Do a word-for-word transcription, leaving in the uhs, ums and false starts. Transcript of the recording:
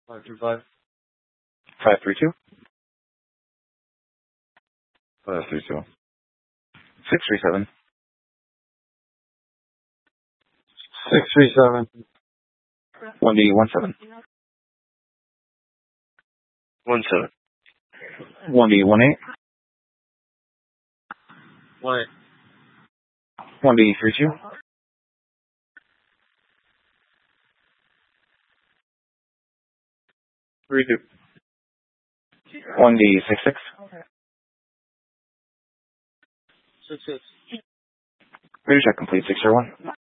Five two five. Five three two. Five three two. Six three seven. Six three seven. One D one seven. One seven. One D one eight. One eight. One D three two. Three two. One D six six. Six six. Reader check complete six zero one.